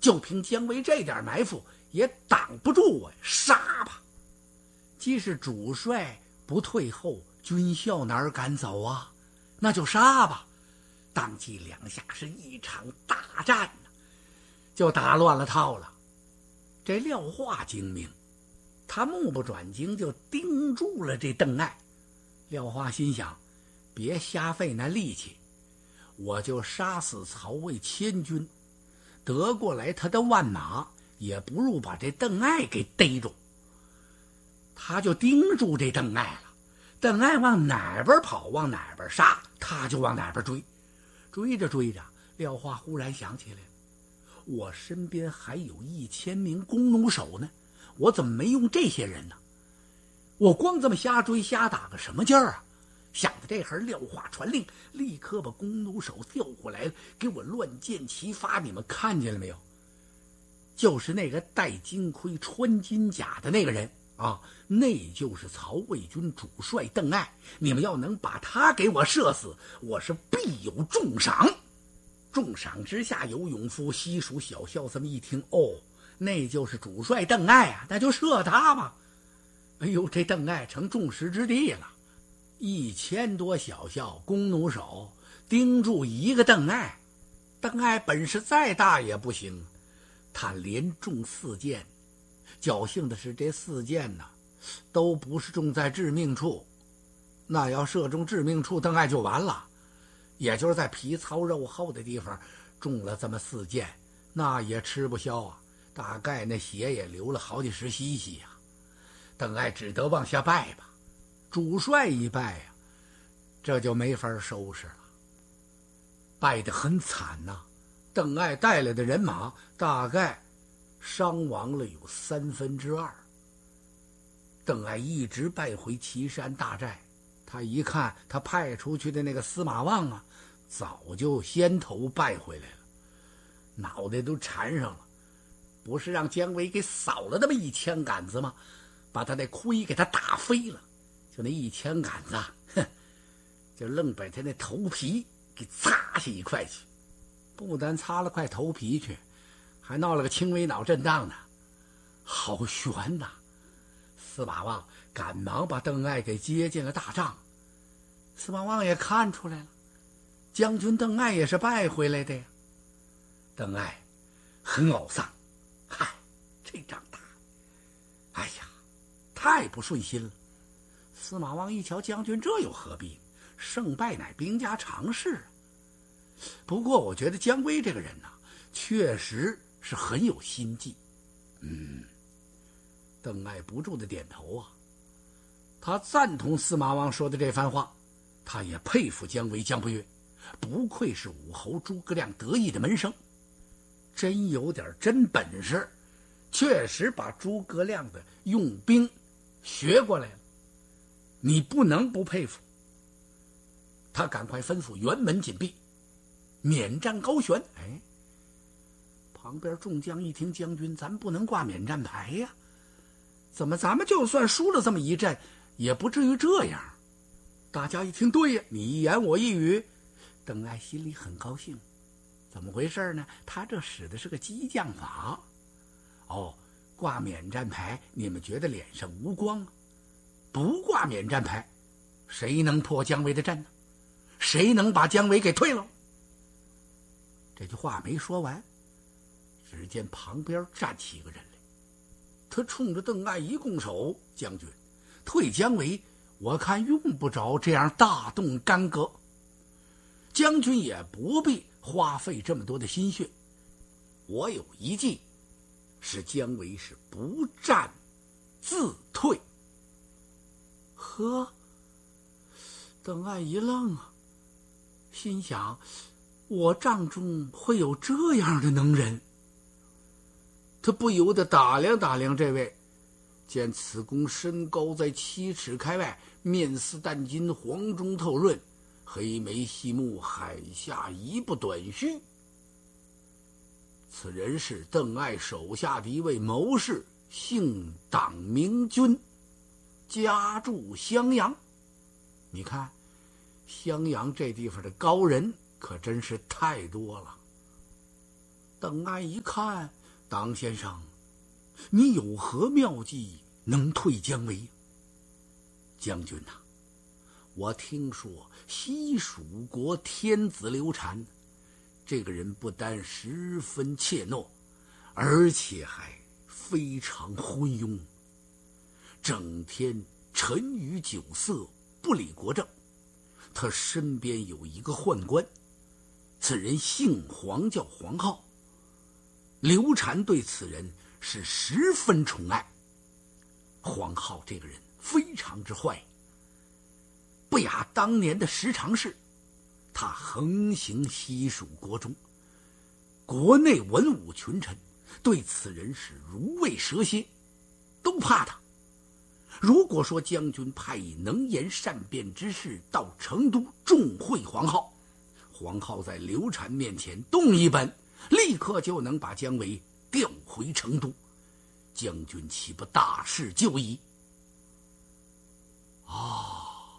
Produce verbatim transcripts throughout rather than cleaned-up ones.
就凭姜维这点埋伏也挡不住我，杀吧！即是主帅不退后，军校哪儿敢走啊？那就杀吧！当即两下是一场大战呢，就打乱了套了。这廖化精明，他目不转睛就盯住了这邓艾。廖化心想，别瞎费那力气，我就杀死曹魏千军，得过来他的万马，也不如把这邓艾给逮住。他就盯住这邓艾了，邓艾往哪边跑往哪边杀，他就往哪边追。追着追着，廖化忽然想起来了，我身边还有一千名弓弩手呢，我怎么没用这些人呢？我光这么瞎追瞎打个什么劲儿啊？想到这会儿，廖化传令，立刻把弓弩手调过来，给我乱箭齐发。你们看见了没有？就是那个戴金盔穿金甲的那个人啊，那就是曹魏军主帅邓艾。你们要能把他给我射死，我是必有重赏。重赏之下有勇夫，西蜀小校这么一听，哦，那就是主帅邓艾啊，那就射他吧。哎呦，这邓艾成众矢之的了，一千多小校弓弩手盯住一个邓艾，邓艾本事再大也不行，他连中四箭，侥幸的是这四箭呢，都不是中在致命处。那要射中致命处，邓艾就完了。也就是在皮糙肉厚的地方中了这么四箭，那也吃不消啊，大概那血也流了好几十西西呀、啊。邓艾只得往下拜吧，主帅一拜呀、啊，这就没法收拾了，败得很惨呐、啊。邓艾带来的人马大概伤亡了有三分之二。邓艾一直败回岐山大寨，他一看他派出去的那个司马望啊，早就先头败回来了，脑袋都缠上了。不是让姜维给扫了那么一枪杆子吗？把他那盔给他打飞了，就那一枪杆子，哼，就愣把他那头皮给擦下一块去。不但擦了块头皮去，还闹了个轻微脑震荡呢，好悬呐！司马望赶忙把邓艾给接进了大帐。司马望也看出来了，将军邓艾也是败回来的呀。邓艾很懊丧，嗨，这仗打，哎呀，太不顺心了。司马望一瞧，将军这又何必？胜败乃兵家常事啊。不过我觉得姜维这个人呢、啊，确实是很有心计。嗯，邓艾不住的点头啊，他赞同司马望说的这番话，他也佩服姜维姜不岳，不愧是武侯诸葛亮得意的门生，真有点真本事，确实把诸葛亮的用兵学过来了，你不能不佩服。他赶快吩咐辕门紧闭，免战高悬。哎，旁边众将一听，将军咱不能挂免战牌呀，怎么咱们就算输了这么一阵也不至于这样。大家一听，对呀，你一言我一语。邓艾心里很高兴，怎么回事呢？他这使的是个激将法。哦，挂免战牌你们觉得脸上无光啊？不挂免战牌，谁能破姜维的阵呢？谁能把姜维给退了？这句话没说完，只见旁边站起一个人来，他冲着邓艾一拱手，将军，退姜维我看用不着这样大动干戈，将军也不必花费这么多的心血。我有一计，使姜维是不战自退。呵，邓艾一愣啊，心想我帐中会有这样的能人。他不由得打量打量这位，见此公身高在七尺开外，面似淡金，黄中透润，黑眉细目，海下一不短须。此人是邓艾手下的一位谋士，姓党名君，家住襄阳。你看襄阳这地方的高人可真是太多了。 邓艾一看，党先生，你有何妙计能退姜维？将军呐、啊，我听说西蜀国天子刘禅，这个人不但十分怯懦，而且还非常昏庸，整天沉于酒色，不理国政。他身边有一个宦官，此人姓黄，叫黄浩。刘禅对此人是十分宠爱。黄浩这个人非常之坏，不亚当年的十常侍。他横行西蜀国中，国内文武群臣对此人是如畏蛇蝎，都怕他。如果说将军派以能言善辩之士到成都重会黄浩，黄浩在刘禅面前动一本，立刻就能把姜维调回成都，将军岂不大事就矣？啊，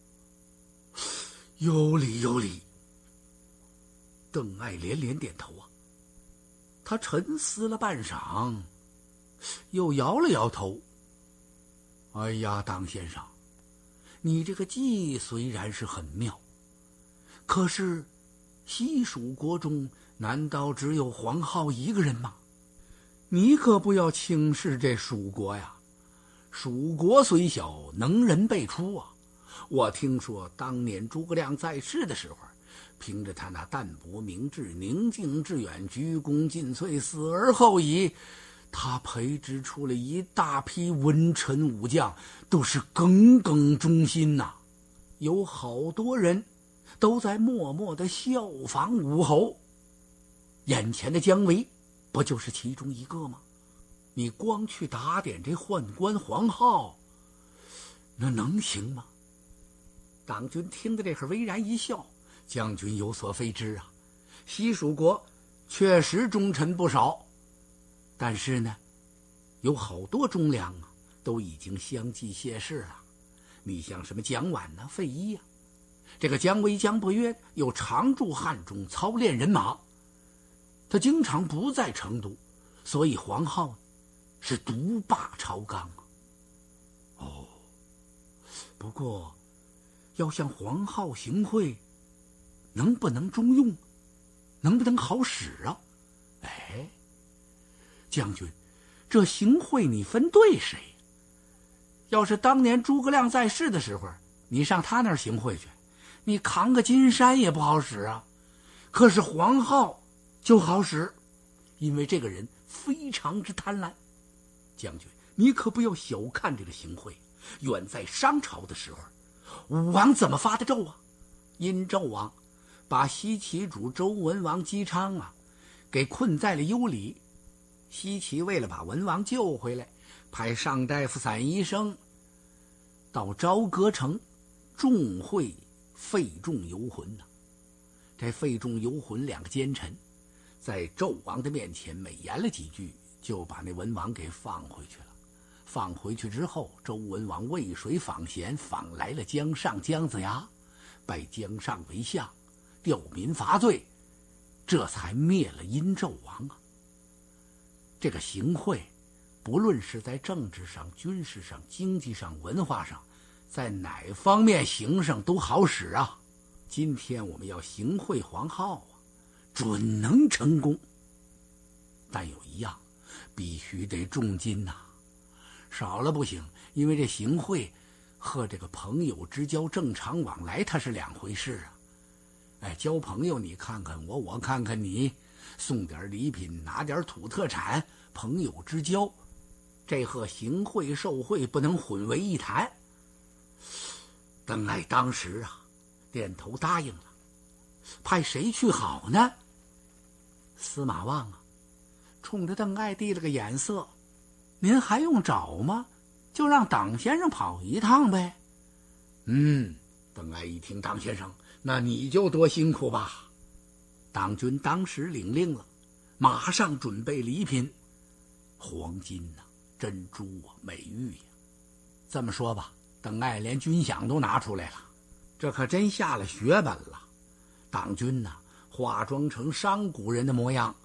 有理有理。邓艾连连点头啊，他沉思了半晌，又摇了摇头。哎呀，党先生，你这个计虽然是很妙，可是西蜀国中难道只有黄浩一个人吗？你可不要轻视这蜀国呀！蜀国虽小，能人辈出啊！我听说当年诸葛亮在世的时候，凭着他那淡泊明志、宁静致远、鞠躬尽瘁、死而后已，他培植出了一大批文臣武将，都是耿耿忠心呐、啊。有好多人都在默默地效仿武侯。眼前的姜维不就是其中一个吗？你光去打点这宦官黄浩，那能行吗？党军听得这会儿微然一笑，将军有所非知啊，西蜀国确实忠臣不少，但是呢，有好多忠良啊，都已经相继谢世了。你像什么蒋琬呐、费祎呀，这个姜维姜伯约又常驻汉中操练人马，他经常不在成都，所以黄浩是独霸朝纲啊。哦，不过要向黄浩行贿，能不能中用，能不能好使啊？哎，将军，这行贿你分对谁？要是当年诸葛亮在世的时候，你上他那儿行贿去，你扛个金山也不好使啊。可是黄浩就好使，因为这个人非常之贪婪。将军，你可不要小看这个行贿。远在商朝的时候，武王怎么发的咒啊？殷纣王把西岐主周文王姬昌啊给困在了幽里。西岐为了把文王救回来，派上大夫散宜生到朝歌城重会费仲游魂呐、啊。这费仲游魂两个奸臣在纣王的面前美言了几句，就把那文王给放回去了。放回去之后，周文王渭水访贤，访来了姜尚、姜子牙，拜姜尚为相，吊民伐罪，这才灭了殷纣王啊。这个行贿，不论是在政治上、军事上、经济上、文化上，在哪方面行上都好使啊。今天我们要行贿黄浩啊，准能成功。但有一样，必须得重金呐、啊，少了不行。因为这行贿和这个朋友之交、正常往来，它是两回事啊。哎，交朋友你看看我，我看看你，送点礼品，拿点土特产，朋友之交，这和行贿受贿不能混为一谈。邓艾当时啊点头答应了。派谁去好呢？司马望啊冲着邓艾递了个眼色，您还用找吗？就让党先生跑一趟呗。嗯，邓艾一听，党先生，那你就多辛苦吧。党军当时领令了，马上准备礼品，黄金呐、啊、珍珠啊、美玉呀、啊。这么说吧，邓艾连军饷都拿出来了，这可真下了血本了。党军呐、啊、化妆成商贾人的模样，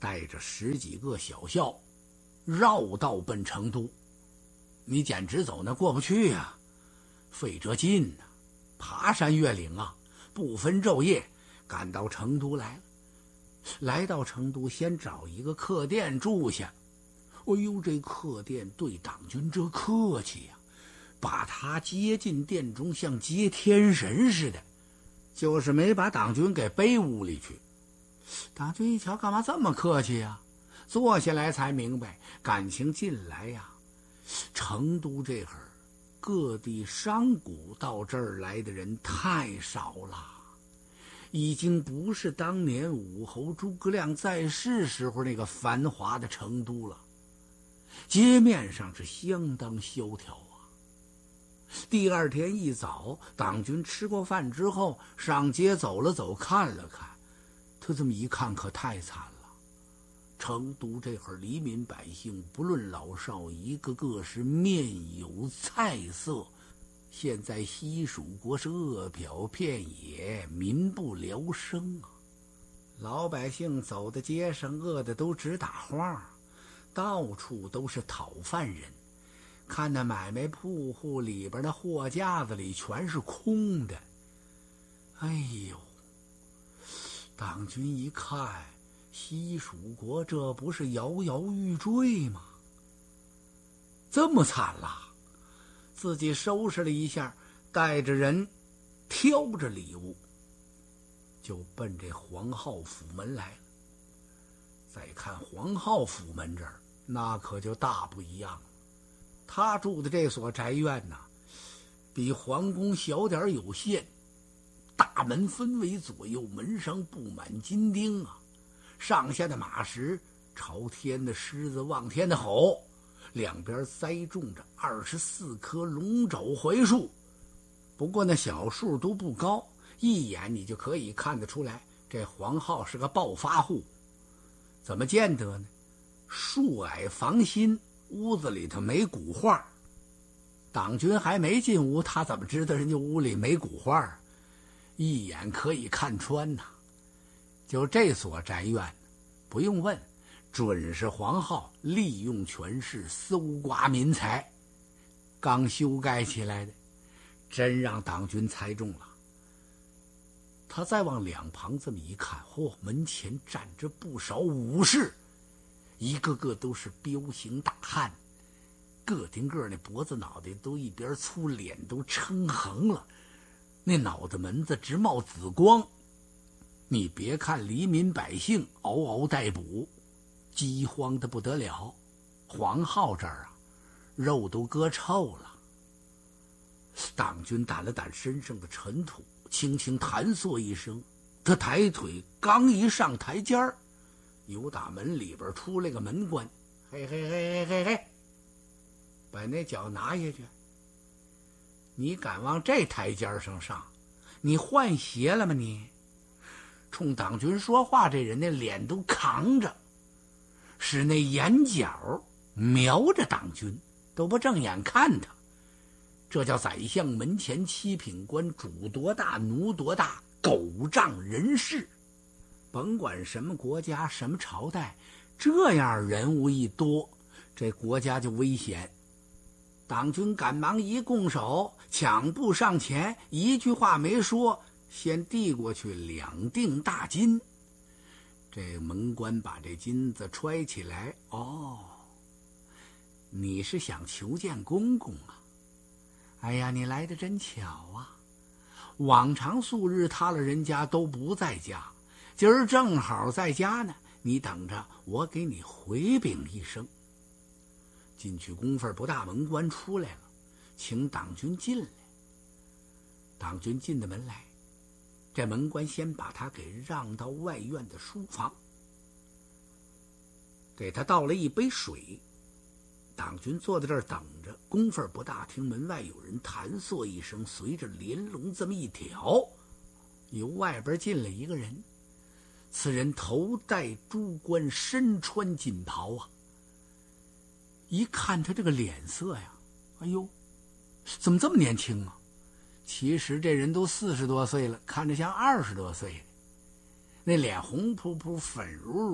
带着十几个小校，绕道奔成都。你简直走那过不去呀、啊，费这劲呐、啊，爬山越岭啊，不分昼夜，赶到成都来了。来到成都，先找一个客店住下。哎呦，这客店对党军这客气呀、啊，把他接进店中，像接天神似的，就是没把党军给背屋里去。党军一瞧，干嘛这么客气呀、啊？坐下来才明白，感情近来呀、啊，成都这会儿各地商贾到这儿来的人太少了。已经不是当年武侯诸葛亮在世时候那个繁华的成都了，街面上是相当萧条啊。第二天一早，党军吃过饭之后上街走了走，看了看，他这么一看可太惨了。成都这会儿黎民百姓不论老少，一个个是面有菜色，现在西蜀国是饿殍遍野，民不聊生啊！老百姓走在街上，饿得都直打晃，到处都是讨饭人。看那买卖铺户里边的货架子里全是空的。哎呦，党军一看，西蜀国这不是摇摇欲坠吗？这么惨了！自己收拾了一下，带着人挑着礼物就奔这黄浩府门来了。再看黄浩府门这儿，那可就大不一样了。他住的这所宅院呐，比皇宫小点有限，大门分为左右，门上布满金钉啊，上下的马石朝天的狮子望天的吼，两边栽种着二十四棵龙爪槐树。不过那小树都不高，一眼你就可以看得出来，这黄浩是个暴发户。怎么见得呢？树矮房新，屋子里头没古画。党军还没进屋，他怎么知道人家屋里没古画？一眼可以看穿呐。就这所宅院，不用问，准是黄浩利用权势搜刮民财，刚修盖起来的，真让党军猜中了。他再往两旁这么一看，嚯，门前站着不少武士，一个个都是彪形大汉，个顶个那脖子脑袋都一边粗，脸都撑横了，那脑袋门子直冒紫光。你别看黎民百姓嗷嗷待哺，饥荒的不得了，黄浩这儿啊，肉都割臭了。党军掸了掸身上的尘土，轻轻弹嗦一声，他抬腿刚一上台阶儿，由打门里边出来个门官，嘿嘿嘿嘿嘿嘿，把那脚拿下去。你敢往这台阶上上？你换鞋了吗你？冲党军说话这人那脸都扛着，使那眼角瞄着党军，都不正眼看他。这叫宰相门前七品官，主多大奴多大，狗仗人势。甭管什么国家什么朝代，这样人物一多，这国家就危险。党军赶忙一拱手，抢步上前，一句话没说，先递过去两锭大金。这门官把这金子揣起来，哦，你是想求见公公啊？哎呀，你来得真巧啊！往常素日他了人家都不在家，今儿正好在家呢，你等着我给你回禀一声。进去功夫不大，门官出来了，请党军进来。党军进的门来，这门官先把他给让到外院的书房，给他倒了一杯水。党军坐在这儿等着，功夫不大，听门外有人弹嗦一声，随着帘笼这么一挑，由外边进来一个人。此人头戴珠冠，身穿锦袍啊。一看他这个脸色呀，哎呦，怎么这么年轻啊？其实这人都四十多岁了，看着像二十多岁的。那脸红扑扑粉如如的，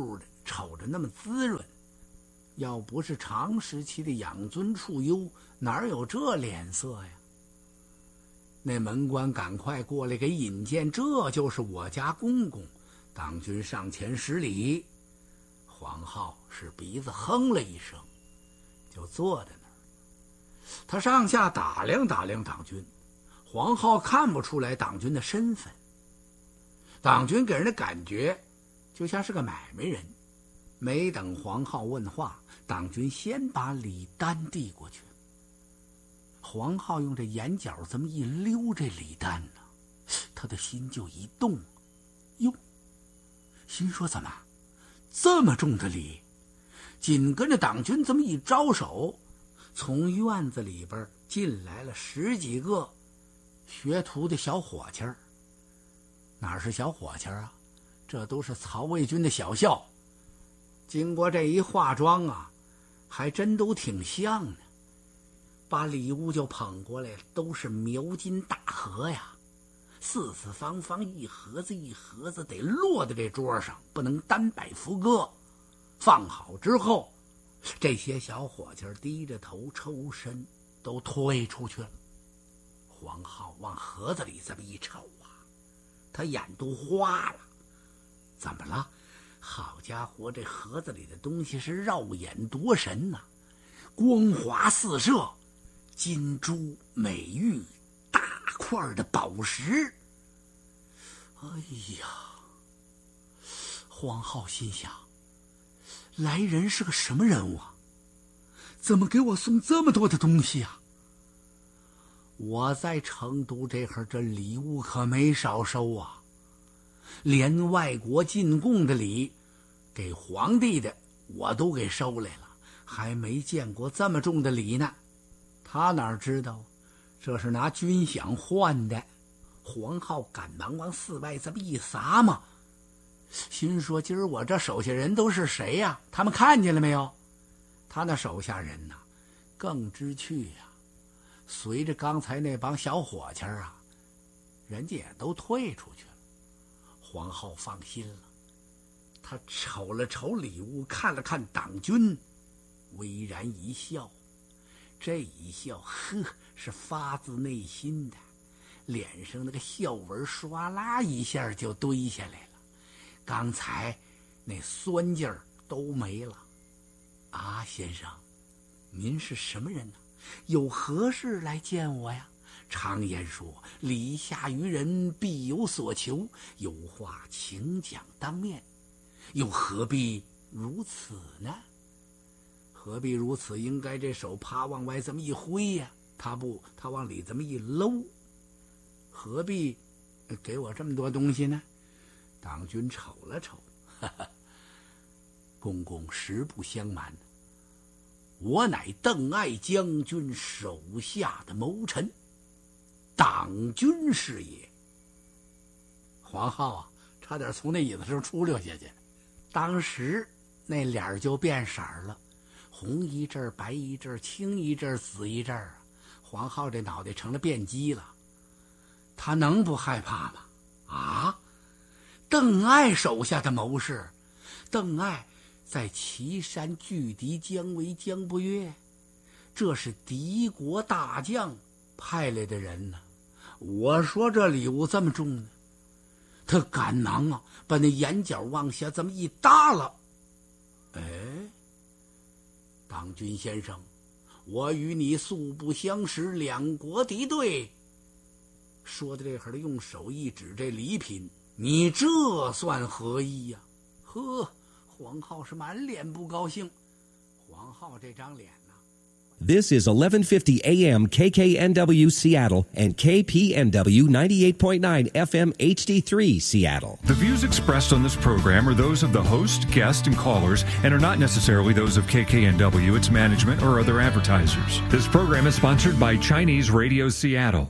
瞅着那么滋润，要不是长时期的养尊处优，哪有这脸色呀？那门官赶快过来给引荐，这就是我家公公。党军上前施礼。黄浩是鼻子哼了一声，就坐在那儿。他上下打量打量党军，黄浩看不出来党军的身份。党军给人的感觉就像是个买卖人。没等黄浩问话，党军先把礼单递过去。黄浩用这眼角这么一溜这礼单呢，他的心就一动。哟，心说怎么这么重的礼？紧跟着党军这么一招手，从院子里边进来了十几个学徒的小伙计儿。哪是小伙计儿啊，这都是曹魏军的小校。经过这一化妆啊，还真都挺像呢。把礼物就捧过来，都是描金大盒呀，四四方方，一盒子一盒子，得落在这桌上，不能单摆副歌。放好之后，这些小伙计低着头抽身，都退出去了。黄浩往盒子里这么一瞅啊，他眼都花了。怎么了？好家伙，这盒子里的东西是绕眼夺神呐、啊，光华四射，金珠美玉，大块的宝石。哎呀，黄浩心想，来人是个什么人物啊？怎么给我送这么多的东西啊？我在成都这会儿，这礼物可没少收啊，连外国进贡的礼，给皇帝的我都给收来了，还没见过这么重的礼呢。他哪知道这是拿军饷换的。黄浩赶忙往寺外这么一撒嘛，心说今儿我这手下人都是谁呀、啊？他们看见了没有？他那手下人呢、啊，更知趣呀、啊。随着刚才那帮小伙计啊，人家也都退出去了。黄浩放心了，他瞅了瞅礼物，看了看党军，微然一笑。这一笑，呵，是发自内心的，脸上那个笑纹唰啦一下就堆下来了，刚才那酸劲儿都没了。啊，先生，您是什么人呢？有何事来见我呀？常言说，礼下于人，必有所求，有话请讲当面，又何必如此呢？何必如此？应该这手啪往外这么一挥呀，他不，他往里这么一搂。何必给我这么多东西呢？党军瞅了瞅，哈哈，公公实不相瞒，我乃邓艾将军手下的谋臣，党军是也。黄浩啊，差点从那椅子上出溜下去，当时那脸就变色了，红一阵白一阵，青一阵紫一阵啊。黄浩这脑袋成了变鸡了，他能不害怕吗？啊，邓艾手下的谋士，邓艾在岐山拒敌姜维姜不悦，这是敌国大将派来的人呢。我说这礼物这么重呢，他赶忙啊，把那眼角往下这么一耷拉。哎，党军先生，我与你素不相识，两国敌对。说的这会儿，用手一指这礼品，你这算何意呀、啊？呵，黄浩是满脸不高兴。黄浩这张脸呢、啊、 This is eleven fifty A M K K N W Seattle and K P N W ninety-eight point nine F M H D three Seattle. The views expressed on this program are those of the host, guest, and callers and are not necessarily those of K K N W, its management, or other advertisers. This program is sponsored by Chinese Radio Seattle.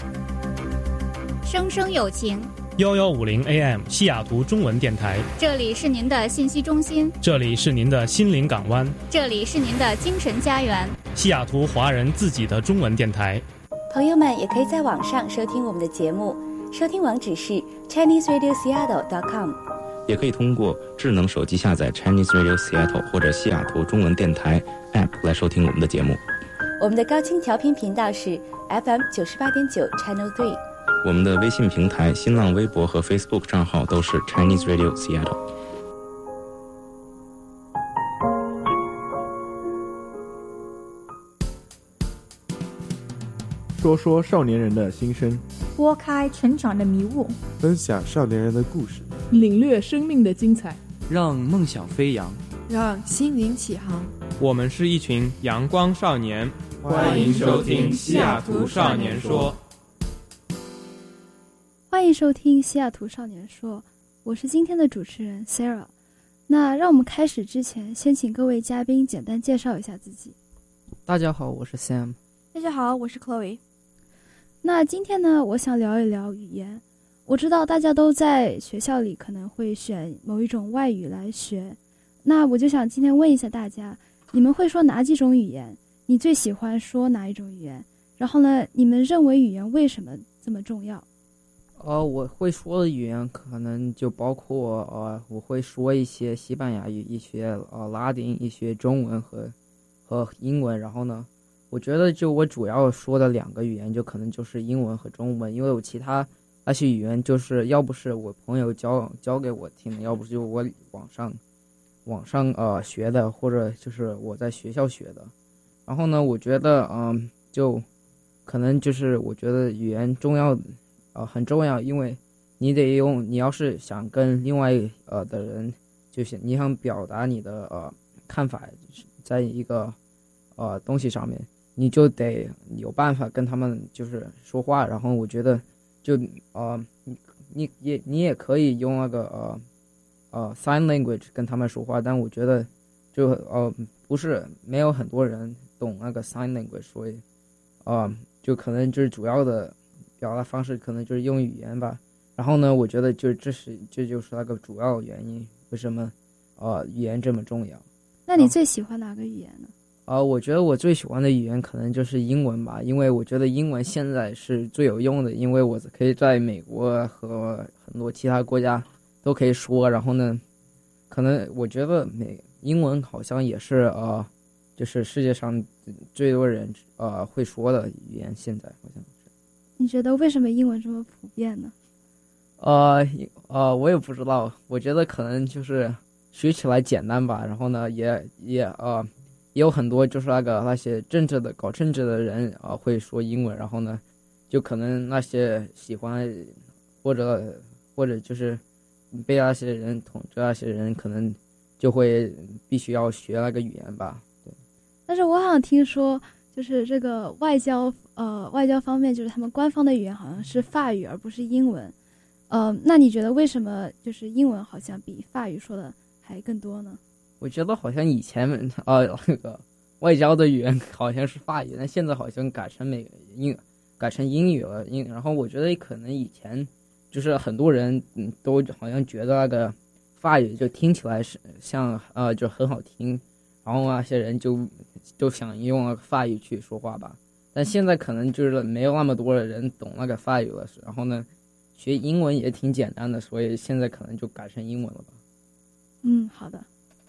生生有情幺幺五零 A M 西雅图中文电台， 这里是您的信息中心， 这里是您的心灵港湾， 这里是您的精神家园， 西雅图华人自己的中文电台。 朋友们也可以在网上收听我们的节目，收听网址是 Chinese Radio Seattle dot com， 也可以通过智能手机下载 Chinese Radio Seattle 或者西雅图中文电台 App 来收听我们的节目。 我们的高清调频频道是 F M 九十八点九 Channel Three。 我们的微信平台、新浪微博和 Facebook 账号都是 Chinese Radio Seattle。 说说少年人的心声， 拨开成长的迷雾， 分享少年人的故事， 领略生命的精彩， 让梦想飞扬， 让心灵起航。 我们是一群阳光少年， 欢迎收听西雅图少年说。 欢迎收听西雅图少年说，我是今天的主持人 Sarah。 那让我们开始之前，先请各位嘉宾简单介绍一下自己。 大家好，我是 Sam。 大家好，我是 Chloe。 那今天呢，我想聊一聊语言。我知道大家都在学校里可能会选某一种外语来学，那我就想今天问一下大家，你们会说哪几种语言？你最喜欢说哪一种语言？然后呢，你们认为语言为什么这么重要？ 呃，我会说的语言可能就包括呃，我会说一些西班牙语，一些呃拉丁，一些中文和和英文。然后呢，我觉得就我主要说的两个语言就可能就是英文和中文，因为我其他那些语言就是要不是我朋友教教给我听的，要不是就我网上网上呃学的，或者就是我在学校学的。然后呢，我觉得嗯、呃，就可能就是我觉得语言重要。呃，很重要，因为你得用，你要是想跟另外呃的人，就是你想表达你的呃看法，在一个呃东西上面，你就得有办法跟他们就是说话。然后我觉得就呃你你也你也可以用那个呃呃 sign language 跟他们说话，但我觉得就呃不是没有很多人懂那个 sign language， 所以呃就可能就是主要的表达方式可能就是用语言吧。然后呢，我觉得就这是这就是那个主要原因，为什么呃语言这么重要。 那你最喜欢哪个语言呢？ 呃，我觉得我最喜欢的语言可能就是英文吧，因为我觉得英文现在是最有用的，因为我可以在美国和很多其他国家都可以说。然后呢，可能我觉得美英文好像也是呃，就是世界上最多人呃会说的语言，现在好像。 你觉得为什么英文这么普遍呢？ 呃呃，我也不知道，我觉得可能就是学起来简单吧。然后呢，也也呃也有很多就是那个那些政治的搞政治的人啊、呃、会说英文。然后呢，就可能那些喜欢或者或者就是被那些人统治那些人，可能就会必须要学那个语言吧。对。 但是我好像听说，就是这个外交呃外交方面，就是他们官方的语言好像是法语而不是英文。呃，那你觉得为什么就是英文好像比法语说的还更多呢？ 我觉得好像以前呃那个外交的语言好像是法语，但现在好像改成美英改成英语了。英然后我觉得可能以前就是很多人嗯都好像觉得那个法语就听起来是像呃就很好听，然后那些人就就想用那个法语去说话吧。但现在可能就是没有那么多的人懂那个法语了，然后呢，学英文也挺简单的，所以现在可能就改成英文了吧。 嗯，好的。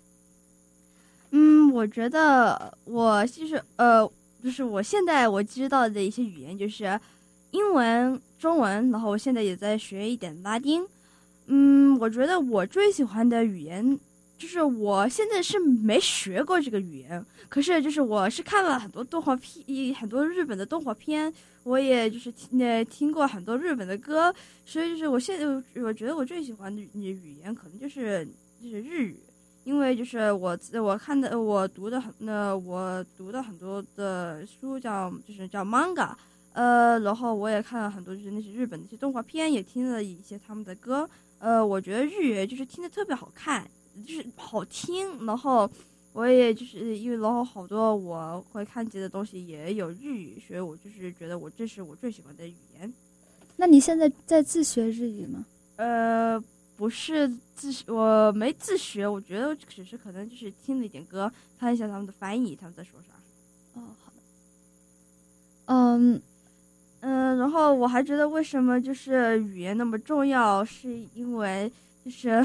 嗯，我觉得我就是呃，就是我现在我知道的一些语言就是英文、中文，然后我现在也在学一点拉丁。嗯，我觉得我最喜欢的语言就是我现在是没学过这个语言，可是就是我是看了很多动画片，很多日本的动画片，我也就是听呃听过很多日本的歌，所以就是我现在我觉得我最喜欢的语言可能就是就是日语，因为就是我我看的我读的很呃我读的很多的书叫就是叫 manga， 呃，然后我也看了很多就是那些日本的一些动画片，也听了一些他们的歌，呃，我觉得日语就是听得特别好看。就是好听，然后我也就是因为然后好多我会看见的东西也有日语，所以我就是觉得我这是我最喜欢的语言。 那你现在在自学日语吗？ 呃，不是自我没自学，我觉得只是可能就是听了一点歌，看一下他们的翻译，他们在说啥。 哦，好的。嗯嗯、呃，然后我还觉得为什么就是语言那么重要，是因为就是。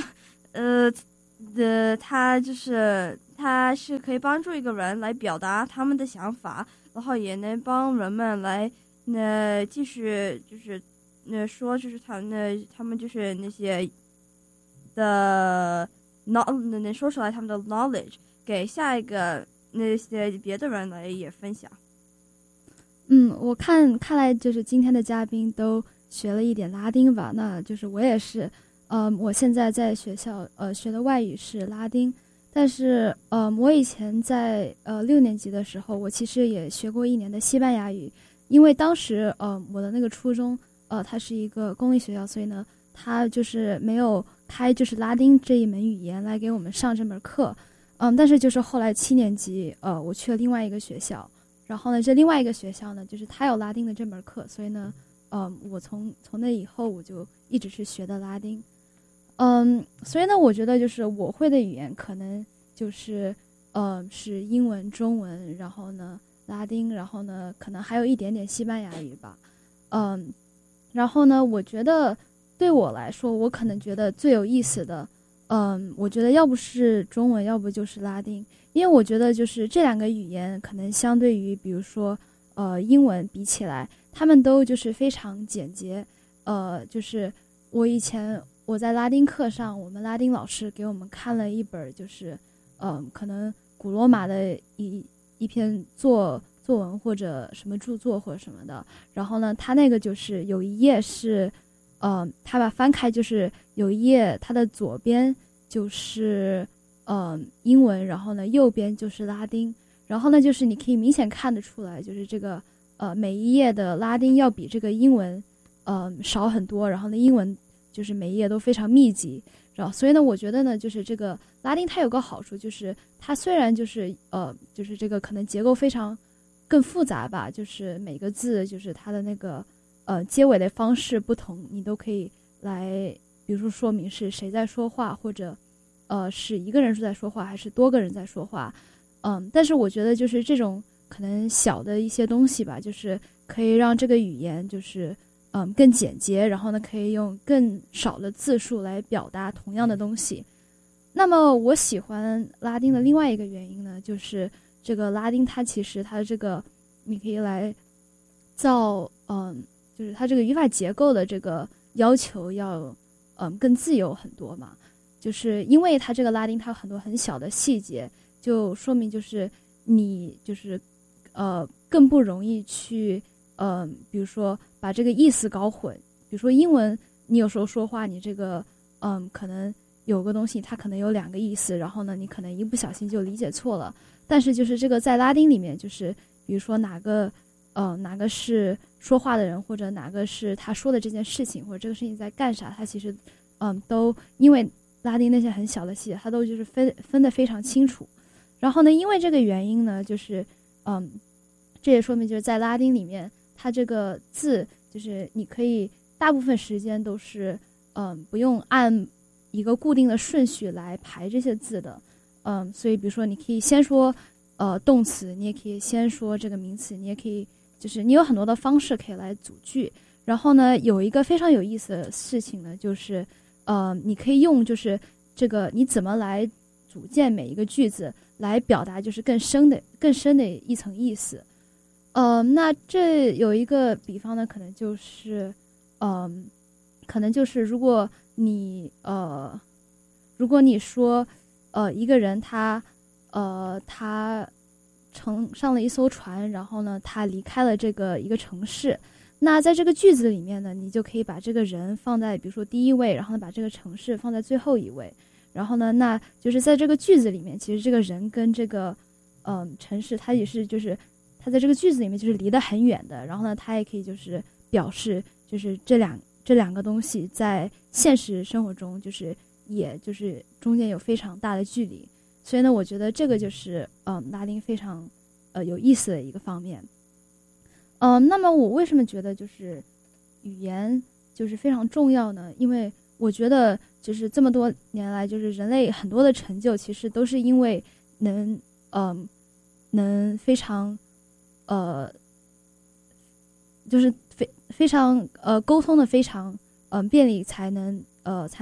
呃的它就是它是可以帮助一个人来表达他们的想法，然后也能帮人们来那继续就是那说就是他们那他们就是那些的 knowledge 能说出来他们的 knowledge 给下一个那些别的人来也分享。 嗯，我看看来就是今天的嘉宾都学了一点拉丁吧，那就是我也是，呃，我现在在学校呃学的外语是拉丁，但是呃我以前在呃六年级的时候，我其实也学过一年的西班牙语，因为当时呃我的那个初中呃它是一个公立学校，所以呢它就是没有开就是拉丁这一门语言来给我们上这门课，嗯，但是就是后来七年级呃我去了另外一个学校。然后呢，这另外一个学校呢，就是他有拉丁的这门课，所以呢，呃，我从从那以后我就一直是学的拉丁，嗯，所以呢，我觉得就是我会的语言可能就是呃是英文、中文，然后呢拉丁，然后呢可能还有一点点西班牙语吧，嗯，然后呢，我觉得对我来说，我可能觉得最有意思的，嗯，我觉得要不是中文，要不就是拉丁。因为我觉得就是这两个语言可能相对于比如说呃英文比起来，他们都就是非常简洁，呃就是我以前我在拉丁课上，我们拉丁老师给我们看了一本就是呃可能古罗马的一一篇作作文或者什么著作或者什么的，然后呢他那个就是有一页是呃他把翻开，就是有一页它的左边就是呃，英文，然后呢，右边就是拉丁，然后呢，就是你可以明显看得出来，就是这个呃，每一页的拉丁要比这个英文呃少很多，然后呢，英文就是每一页都非常密集，然后所以呢，我觉得呢，就是这个拉丁它有个好处，就是它虽然就是呃，就是这个可能结构非常更复杂吧，就是每个字就是它的那个呃结尾的方式不同，你都可以来，比如说说明是谁在说话，或者呃，是一个人在说话还是多个人在说话，嗯，但是我觉得就是这种可能小的一些东西吧，就是可以让这个语言就是嗯更简洁，然后呢可以用更少的字数来表达同样的东西。那么我喜欢拉丁的另外一个原因呢，就是这个拉丁它其实它的这个你可以来造嗯，就是它这个语法结构的这个要求要嗯更自由很多嘛。就是因为它这个拉丁它有很多很小的细节，就说明就是你就是呃更不容易去呃比如说把这个意思搞混。比如说英文你有时候说话你这个嗯、呃、可能有个东西它可能有两个意思，然后呢你可能一不小心就理解错了，但是就是这个在拉丁里面，就是比如说哪个呃哪个是说话的人，或者哪个是他说的这件事情，或者这个事情在干啥，他其实嗯、呃、都因为拉丁那些很小的细节，它都就是分分得非常清楚。然后呢，因为这个原因呢，就是嗯，这也说明就是在拉丁里面，它这个字就是你可以大部分时间都是嗯不用按一个固定的顺序来排这些字的，嗯，所以比如说你可以先说呃动词，你也可以先说这个名词，你也可以就是你有很多的方式可以来组句。然后呢，有一个非常有意思的事情呢，就是呃，你可以用就是这个你怎么来组建每一个句子来表达就是更深的更深的一层意思。呃，那这有一个比方呢，可能就是嗯、呃，可能就是如果你呃，如果你说呃一个人他呃他乘上了一艘船，然后呢他离开了这个一个城市。那在这个句子里面呢，你就可以把这个人放在比如说第一位，然后呢把这个城市放在最后一位，然后呢那就是在这个句子里面，其实这个人跟这个嗯、呃、城市它也是就是它在这个句子里面就是离得很远的，然后呢它也可以就是表示就是这两这两个东西在现实生活中就是也就是中间有非常大的距离。所以呢我觉得这个就是嗯拉丁非常呃有意思的一个方面。嗯、呃，那么我为什么觉得就是语言就是非常重要呢？因为我觉得就是这么多年来，就是人类很多的成就，其实都是因为能嗯、呃、能非常呃就是非非常呃沟通的非常嗯、呃、便利，才能呃才能我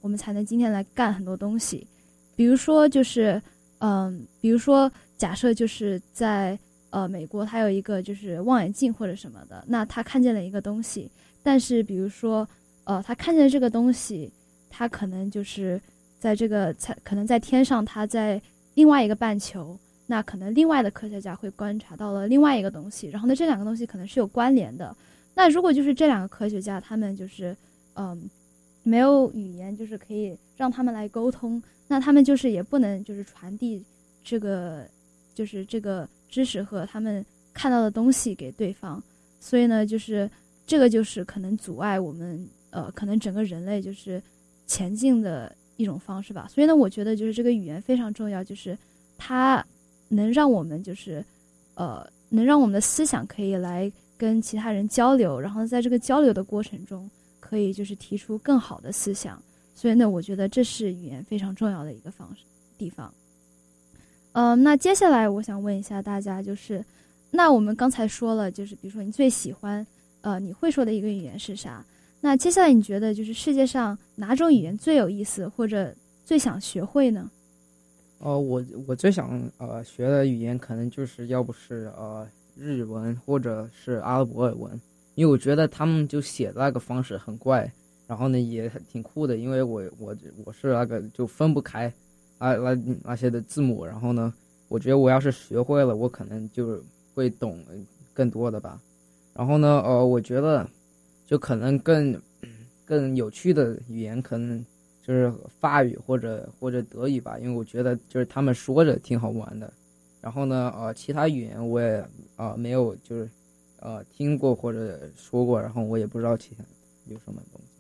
我们才能今天来干很多东西。比如说就是嗯，比如说假设就是在呃美国，它有一个就是望远镜或者什么的，那他看见了一个东西，但是比如说呃他看见这个东西，他可能就是在这个可能在天上，他在另外一个半球，那可能另外的科学家会观察到了另外一个东西，然后呢这两个东西可能是有关联的。那如果就是这两个科学家他们就是嗯没有语言就是可以让他们来沟通，那他们就是也不能就是传递这个就是这个知识和他们看到的东西给对方，所以呢就是这个就是可能阻碍我们呃可能整个人类就是前进的一种方式吧。所以呢我觉得就是这个语言非常重要，就是它能让我们就是呃能让我们的思想可以来跟其他人交流，然后在这个交流的过程中可以就是提出更好的思想。所以呢我觉得这是语言非常重要的一个方式地方。呃那接下来我想问一下大家，就是那我们刚才说了就是比如说你最喜欢呃你会说的一个语言是啥，那接下来你觉得就是世界上哪种语言最有意思或者最想学会呢？ 呃，我我最想呃学的语言可能就是要不是呃日文或者是阿拉伯文，因为我觉得他们就写的那个方式很怪，然后呢也挺酷的，因为我我我是那个就分不开啊那那些的字母，然后呢我觉得我要是学会了，我可能就会懂更多的吧。然后呢呃我觉得就可能更更有趣的语言可能就是法语或者或者德语吧，因为我觉得就是他们说着挺好玩的。然后呢呃其他语言我也呃没有就是呃听过或者说过，然后我也不知道其他有什么东西。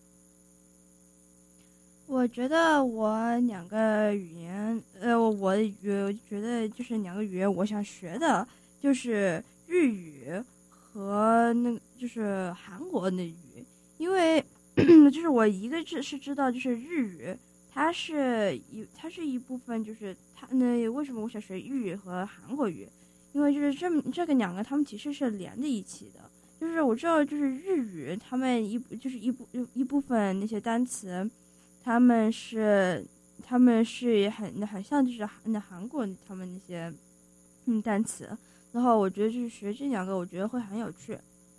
我觉得我两个语言呃我觉得就是两个语言我想学的就是日语和那个就是韩国的语，因为就是我一个是知道就是日语它是一它是一部分，就是它那为什么我想学日语和韩国语，因为就是这这个两个他们其实是连在一起的。就是我知道就是日语他们一就是一部一部分那些单词他们是他们是很很像就是那韩国他们那些嗯单词，然后我觉得就是学这两个我觉得会很有趣。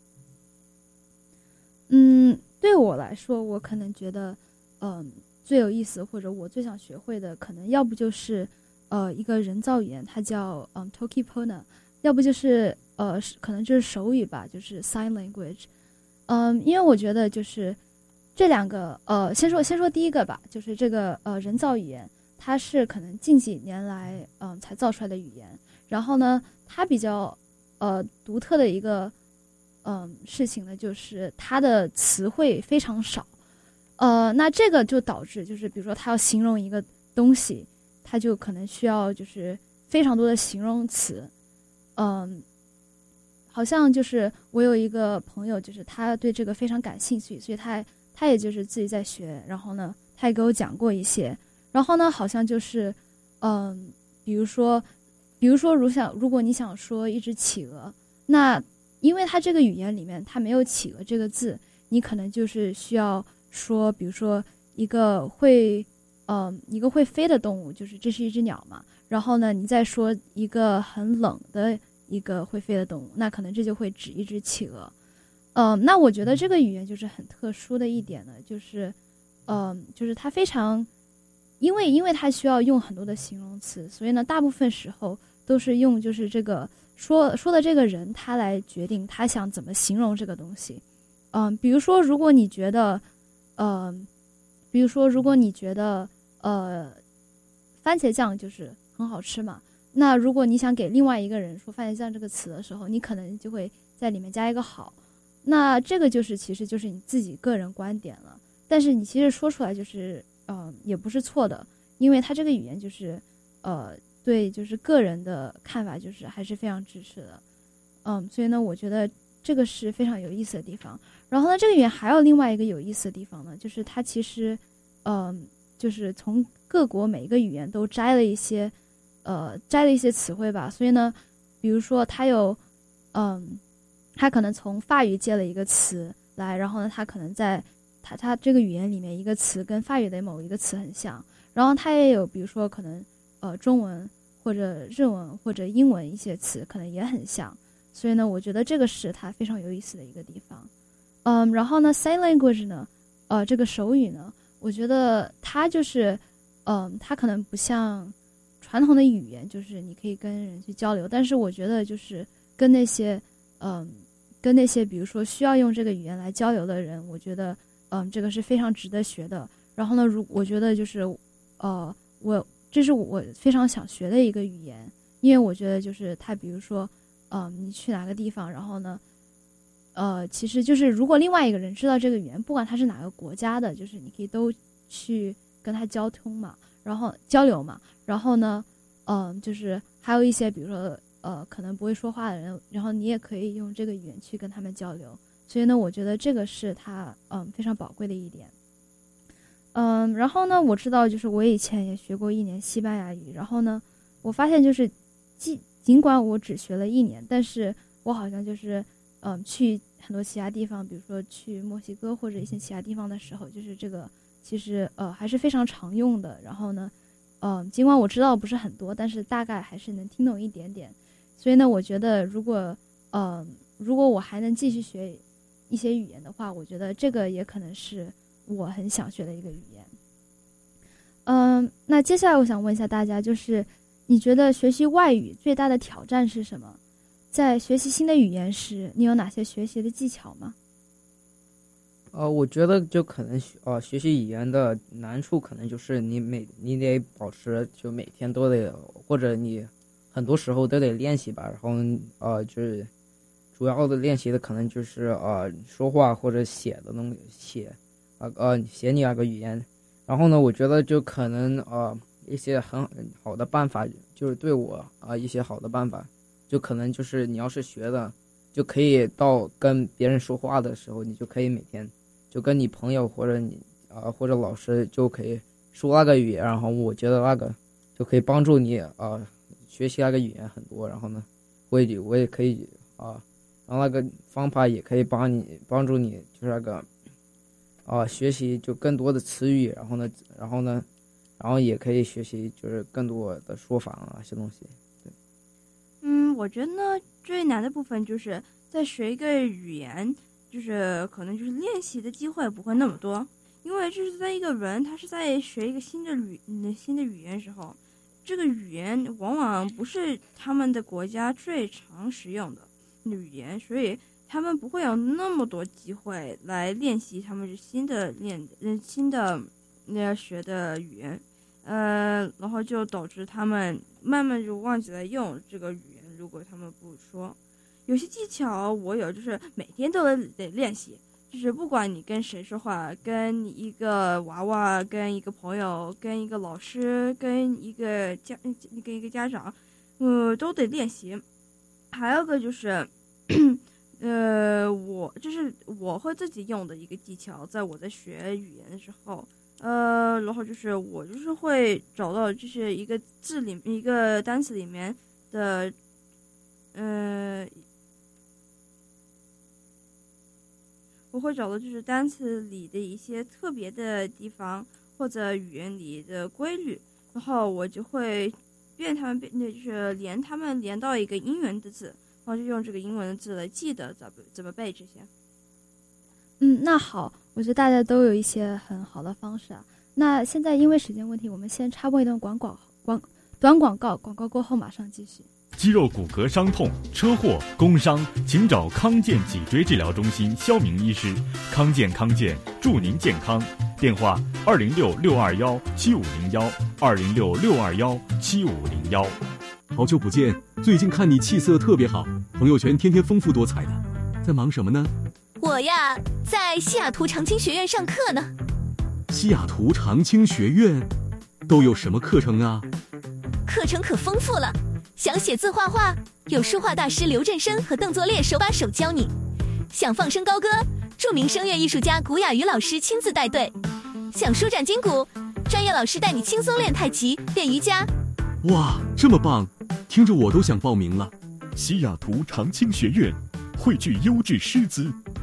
嗯，对我来说我可能觉得嗯最有意思或者我最想学会的可能要不就是呃一个人造语言，它叫嗯 Tokipona， 要不就是呃可能就是手语吧，就是 sign language。 嗯因为我觉得就是这两个呃先说先说第一个吧，就是这个呃人造语言它是可能近几年来嗯、呃、才造出来的语言，然后呢它比较呃独特的一个嗯、呃、事情呢就是它的词汇非常少。呃那这个就导致就是比如说它要形容一个东西，它就可能需要就是非常多的形容词。嗯好像就是我有一个朋友，就是他对这个非常感兴趣，所以他他也就是自己在学，然后呢他也给我讲过一些，然后呢好像就是嗯比如说比如说如想如果你想说一只企鹅，那因为它这个语言里面它没有企鹅这个字，你可能就是需要说比如说一个会嗯一个会飞的动物，就是这是一只鸟嘛，然后呢你再说一个很冷的一个会飞的动物，那可能这就会指一只企鹅。嗯、呃，那我觉得这个语言就是很特殊的一点呢，就是嗯、呃，就是它非常因为因为它需要用很多的形容词，所以呢大部分时候都是用就是这个说说的这个人他来决定他想怎么形容这个东西。嗯、呃，比如说如果你觉得呃比如说如果你觉得呃番茄酱就是很好吃嘛，那如果你想给另外一个人说番茄酱这个词的时候，你可能就会在里面加一个好，那这个就是其实就是你自己个人观点了，但是你其实说出来就是呃也不是错的，因为它这个语言就是呃对就是个人的看法就是还是非常支持的。嗯，所以呢我觉得这个是非常有意思的地方。然后呢这个语言还有另外一个有意思的地方呢，就是它其实嗯、呃、就是从各国每一个语言都摘了一些呃，摘了一些词汇吧，所以呢，比如说他有，嗯，他可能从法语借了一个词来，然后呢，他可能在它它这个语言里面一个词跟法语的某一个词很像，然后它也有比如说可能呃中文或者日文或者英文一些词可能也很像，所以呢，我觉得这个是它非常有意思的一个地方。嗯，然后呢 ，sign language 呢，呃，这个手语呢，我觉得它就是，嗯，它可能不像传统的语言，就是你可以跟人去交流，但是我觉得就是跟那些，嗯，跟那些比如说需要用这个语言来交流的人，我觉得，嗯，这个是非常值得学的。然后呢，如我觉得就是，呃，我这是我非常想学的一个语言，因为我觉得就是它，比如说，嗯，你去哪个地方，然后呢。呃，其实就是如果另外一个人知道这个语言，不管他是哪个国家的，就是你可以都去跟他交通嘛，然后交流嘛，然后呢，嗯、呃，就是还有一些比如说呃可能不会说话的人，然后你也可以用这个语言去跟他们交流，所以呢，我觉得这个是他嗯、呃、非常宝贵的一点。嗯，然后呢，我知道就是我以前也学过一年西班牙语，然后呢，我发现就是尽尽管我只学了一年，但是我好像就是嗯去很多其他地方，比如说去墨西哥或者一些其他地方的时候，就是这个其实呃还是非常常用的。然后呢，嗯、呃，尽管我知道不是很多，但是大概还是能听懂一点点。所以呢，我觉得如果呃如果我还能继续学一些语言的话，我觉得这个也可能是我很想学的一个语言。嗯、呃，那接下来我想问一下大家，就是你觉得学习外语最大的挑战是什么？在学习新的语言时，你有哪些学习的技巧吗？ 呃，我觉得就可能呃学习语言的难处可能就是你每你得保持就每天都得，或者你很多时候都得练习吧。然后呃就是主要的练习的可能就是呃说话或者写的东西写啊 呃, 呃写你那个语言。然后呢，我觉得就可能呃一些很好的办法，就是对我啊、呃、一些好的办法。就可能就是你要是学的，就可以到跟别人说话的时候，你就可以每天就跟你朋友或者你啊、呃、或者老师就可以说那个语言，然后我觉得那个就可以帮助你啊、呃、学习那个语言很多。然后呢，我也我也可以啊，然后那个方法也可以帮你帮助你就是那个啊、呃、学习就更多的词语，然后呢然后呢然后也可以学习就是更多的说法啊些东西。 嗯，我觉得呢，最难的部分就是在学一个语言，就是可能就是练习的机会不会那么多，因为就是在一个人他是在学一个新的语新的语言的时候，这个语言往往不是他们的国家最常使用的语言，所以他们不会有那么多机会来练习他们新的练新的那学的语言。呃，然后就导致他们慢慢就忘记了用这个语言。如果他们不说，有些技巧我有，就是每天都得练习。就是不管你跟谁说话，跟一个娃娃，跟一个朋友，跟一个老师，跟一个家，跟一个家长，呃，都得练习。还有个就是，呃，我就是我会自己用的一个技巧，在我在学语言的时候。呃，然后就是我就是会找到就是一个字里一个单词里面的，呃，我会找到就是单词里的一些特别的地方或者语言里的规律，然后我就会变他们变，就是连他们连到一个英文的字，然后就用这个英文的字来记得怎么怎么背这些。 嗯，那好，我觉得大家都有一些很好的方式啊。那现在因为时间问题，我们先插播一段广广广短广告，广告过后马上继续。 肌肉骨骼伤痛、车祸、工伤，请找康健脊椎治疗中心肖明医师。康健康健，祝您健康。电话：二零六六二幺七五零幺，二零六六二幺七五零幺。 好久不见，最近看你气色特别好，朋友圈天天丰富多彩的，在忙什么呢？ 我呀，在西雅图长青学院上课呢。 西雅图长青学院都有什么课程啊？ 课程可丰富了，想写字画画，有书画大师刘振生和邓作烈手把手教你；想放声高歌，著名声乐艺术家古雅瑜老师亲自带队；想舒展筋骨，专业老师带你轻松练太极、练瑜伽。 哇，这么棒，听着我都想报名了。 西雅图长青学院汇聚优质师资，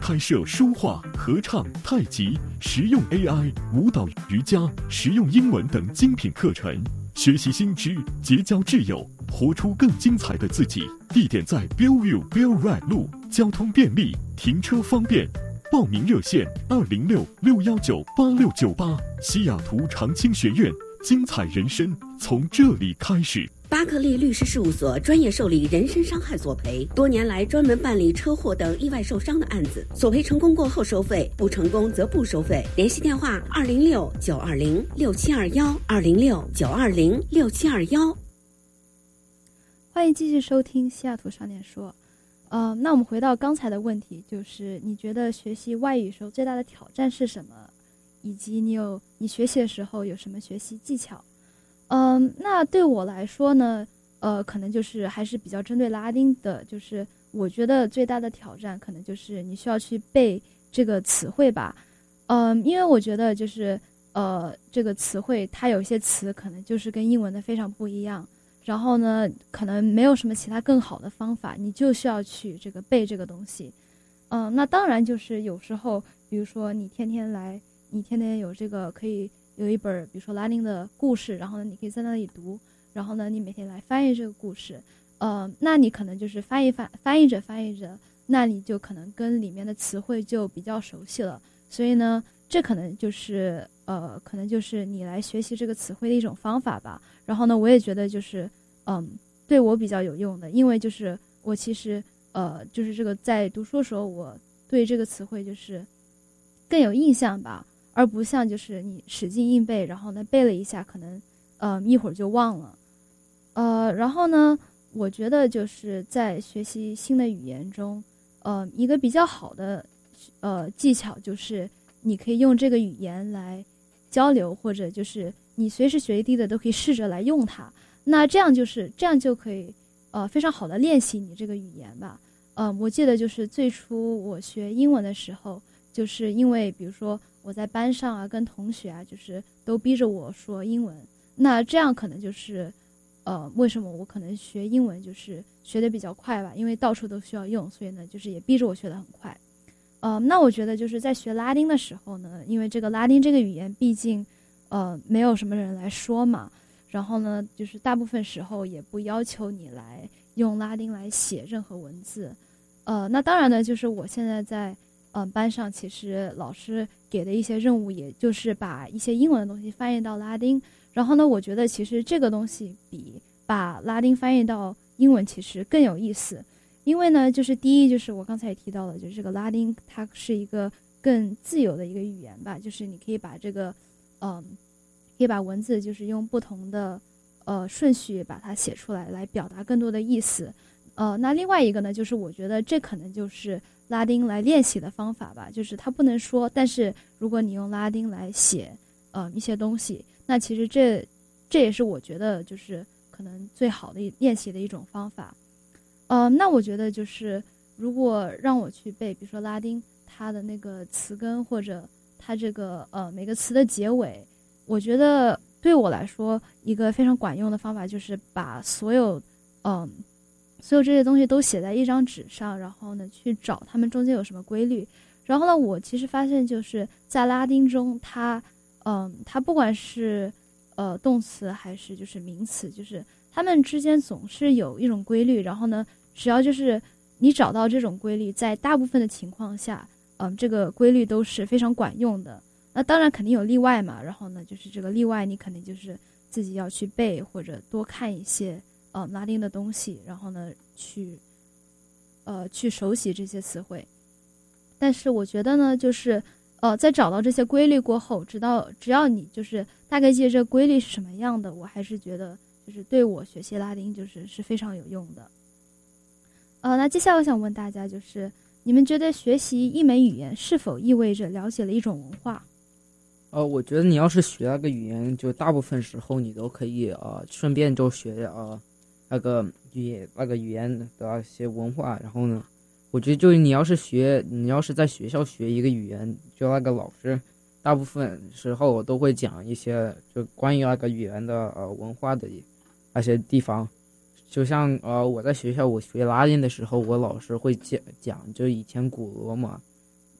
开设书画、合唱、太极、实用 A I、舞蹈、瑜伽、实用英文等精品课程，学习新知，结交挚友，活出更精彩的自己。地点在 Bellevue Bell Ride 路，交通便利，停车方便。报名热线二零六六幺九八六九八。西雅图长青学院，精彩人生从这里开始。 巴克利律师事务所专业受理人身伤害索赔，多年来专门办理车祸等意外受伤的案子，索赔成功过后收费，不成功则不收费。联系电话二零六九二零六七二幺二零六九二零六七二幺。 欢迎继续收听西雅图少年说。呃，那我们回到刚才的问题，就是你觉得学习外语时候最大的挑战是什么？以及你有你学习的时候有什么学习技巧？嗯、呃，那对我来说呢，呃，可能就是还是比较针对拉丁的，就是我觉得最大的挑战可能就是你需要去背这个词汇吧。嗯、呃，因为我觉得就是呃，这个词汇它有一些词可能就是跟英文的非常不一样。然后呢，可能没有什么其他更好的方法，你就需要去这个背这个东西。嗯、呃，那当然就是有时候，比如说你天天来，你天天有这个可以有一本，比如说拉丁的故事，然后呢，你可以在那里读，然后呢，你每天来翻译这个故事。呃，那你可能就是翻译翻翻译着翻译着，那你就可能跟里面的词汇就比较熟悉了。所以呢，这可能就是呃，可能就是你来学习这个词汇的一种方法吧。然后呢，我也觉得就是，嗯，对我比较有用的，因为就是我其实呃，就是这个在读书的时候，我对这个词汇就是更有印象吧，而不像就是你使劲硬背，然后呢背了一下，可能呃一会儿就忘了。呃，然后呢，我觉得就是在学习新的语言中，呃，一个比较好的呃技巧就是你可以用这个语言来交流，或者就是你随时随地的都可以试着来用它。那这样就是这样就可以呃非常好的练习你这个语言吧。呃，我记得就是最初我学英文的时候，就是因为比如说我在班上啊跟同学啊就是都逼着我说英文，那这样可能就是呃为什么我可能学英文就是学得比较快吧，因为到处都需要用，所以呢就是也逼着我学得很快。呃，那我觉得就是在学拉丁的时候呢，因为这个拉丁这个语言毕竟呃没有什么人来说嘛，然后呢就是大部分时候也不要求你来用拉丁来写任何文字。呃，那当然呢就是我现在在呃班上，其实老师给的一些任务也就是把一些英文的东西翻译到拉丁，然后呢我觉得其实这个东西比把拉丁翻译到英文其实更有意思。因为呢就是第一就是我刚才也提到了，就是这个拉丁它是一个更自由的一个语言吧，就是你可以把这个嗯可以把文字就是用不同的呃顺序把它写出来，来表达更多的意思。呃那另外一个呢就是我觉得这可能就是拉丁来练习的方法吧，就是它不能说，但是如果你用拉丁来写呃一些东西，那其实这这也是我觉得就是可能最好的练习的一种方法。呃，那我觉得就是如果让我去背，比如说拉丁它的那个词根，或者它这个呃每个词的结尾，我觉得对我来说一个非常管用的方法就是把所有嗯、呃、所有这些东西都写在一张纸上，然后呢去找它们中间有什么规律。然后呢我其实发现就是在拉丁中它嗯、呃、它不管是呃动词还是就是名词，就是它们之间总是有一种规律，然后呢只要就是你找到这种规律，在大部分的情况下嗯，这个规律都是非常管用的。那当然肯定有例外嘛，然后呢就是这个例外你肯定就是自己要去背，或者多看一些呃拉丁的东西，然后呢去呃去熟悉这些词汇。但是我觉得呢就是呃在找到这些规律过后，直到只要你就是大概记得这个规律是什么样的，我还是觉得就是对我学习拉丁就是是非常有用的。呃，那接下来我想问大家，就是你们觉得学习一门语言是否意味着了解了一种文化？ 呃，我觉得你要是学那个语言，就大部分时候你都可以呃顺便就学呃那个语言那个语言的那些文化。然后呢，我觉得就是你要是学，你要是在学校学一个语言，就那个老师大部分时候都会讲一些就关于那个语言的呃文化的那些地方。就像呃我在学校我学拉丁的时候，我老师会讲讲就以前古罗马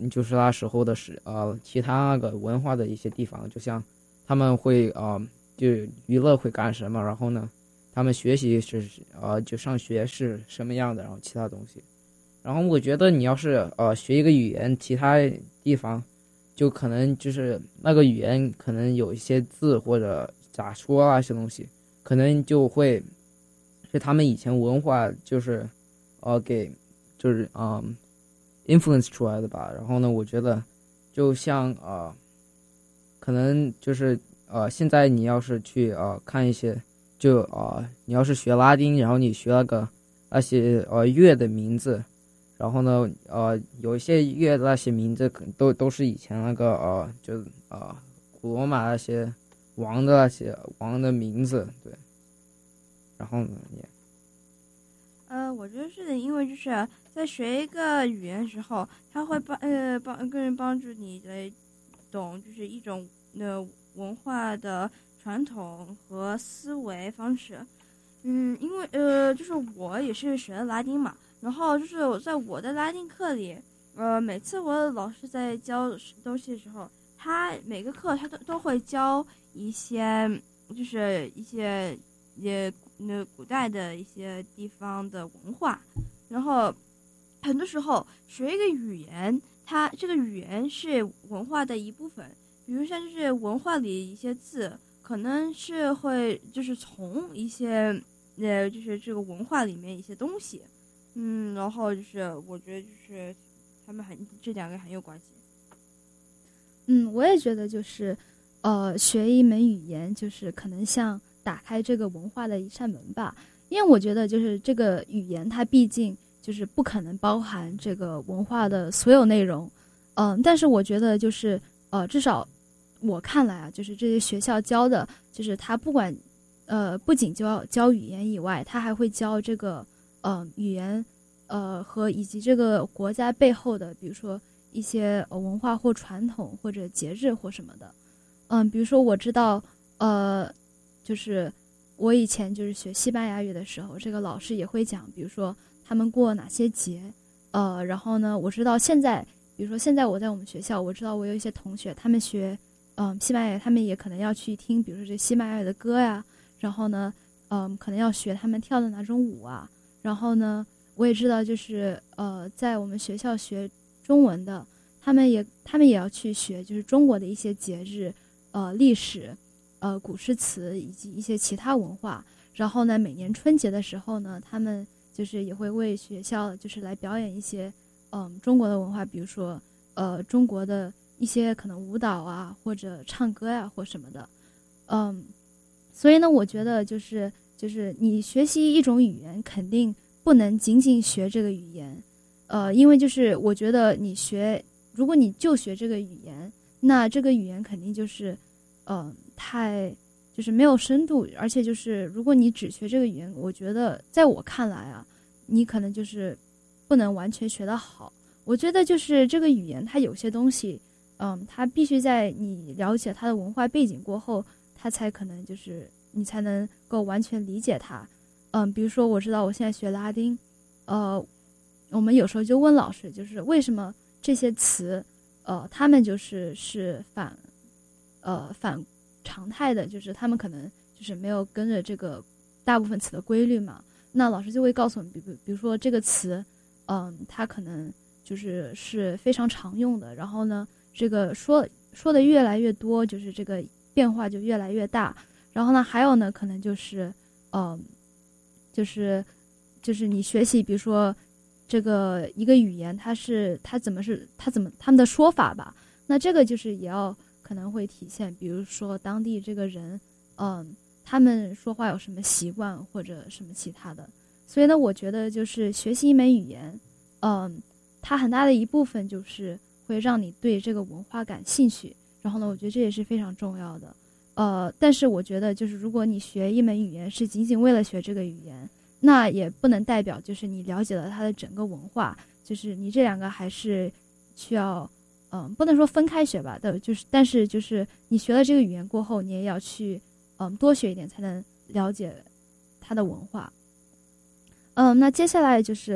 就是那时候的是呃其他那个文化的一些地方，就像他们会呃就娱乐会干什么，然后呢他们学习是呃就上学是什么样的，然后其他东西。然后我觉得你要是呃学一个语言，其他地方就可能就是那个语言可能有一些字或者咋说啊，些东西可能就会是他们以前文化就是呃给就是嗯、呃、influence 出来的吧。然后呢我觉得就像呃可能就是呃现在你要是去呃看一些就呃你要是学拉丁，然后你学那个那些呃乐的名字，然后呢呃有一些乐的那些名字都都是以前那个呃就呃古罗马那些王的那些王的名字，对。然后呢也呃，我觉得是的，因为就是在学一个语言的时候，它会帮呃帮更人帮助你来懂就是一种呃文化的传统和思维方式。嗯，因为呃就是我也是学的拉丁嘛，然后就是我在我的拉丁课里，呃每次我的老师在教东西的时候，他每个课他都都会教一些就是一些也。那古代的一些地方的文化，然后很多时候学一个语言，它这个语言是文化的一部分。比如像就是文化里一些字，可能是会就是从一些呃就是这个文化里面一些东西，嗯，然后就是我觉得就是他们很这两个很有关系。 嗯，我也觉得就是呃学一门语言就是可能像打开这个文化的一扇门吧，因为我觉得就是这个语言它毕竟就是不可能包含这个文化的所有内容，嗯、呃，但是我觉得就是呃，至少我看来啊，就是这些学校教的，就是他不管呃不仅教教语言以外，他还会教这个呃语言呃和以及这个国家背后的，比如说一些、呃、文化或传统或者节日或什么的，嗯、呃，比如说我知道呃。就是我以前就是学西班牙语的时候，这个老师也会讲，比如说他们过哪些节，呃，然后呢，我知道现在，比如说现在我在我们学校，我知道我有一些同学，他们学，嗯、呃，西班牙语，他们也可能要去听，比如说这西班牙语的歌呀，然后呢，嗯、呃，可能要学他们跳的哪种舞啊，然后呢，我也知道就是呃，在我们学校学中文的，他们也他们也要去学，就是中国的一些节日，呃，历史。呃，古诗词以及一些其他文化，然后呢，每年春节的时候呢，他们就是也会为学校就是来表演一些嗯中国的文化，比如说呃中国的一些可能舞蹈啊，或者唱歌呀、啊、或什么的，嗯，所以呢，我觉得就是就是你学习一种语言，肯定不能仅仅学这个语言，呃，因为就是我觉得你学，如果你就学这个语言，那这个语言肯定就是嗯。呃太就是没有深度，而且就是如果你只学这个语言，我觉得在我看来啊，你可能就是不能完全学得好。我觉得就是这个语言它有些东西，嗯，它必须在你了解它的文化背景过后，它才可能就是你才能够完全理解它。嗯，比如说我知道我现在学拉丁，呃，我们有时候就问老师，就是为什么这些词，呃，他们就是是反，呃反。常态的，就是他们可能就是没有跟着这个大部分词的规律嘛。那老师就会告诉我们，比比比如说这个词，嗯，它可能就是是非常常用的。然后呢，这个说说的越来越多，就是这个变化就越来越大。然后呢，还有呢，可能就是嗯，就是就是你学习，比如说这个一个语言，它是它怎么是它怎么他们的说法吧。那这个就是也要。可能会体现，比如说当地这个人，嗯，他们说话有什么习惯或者什么其他的。所以呢，我觉得就是学习一门语言，嗯，它很大的一部分就是会让你对这个文化感兴趣。然后呢，我觉得这也是非常重要的。呃，但是我觉得就是如果你学一门语言是仅仅为了学这个语言，那也不能代表就是你了解了它的整个文化。就是你这两个还是需要。嗯，不能说分开学吧，的就是，但是就是你学了这个语言过后，你也要去，嗯，多学一点，才能了解它的文化。嗯，那接下来就是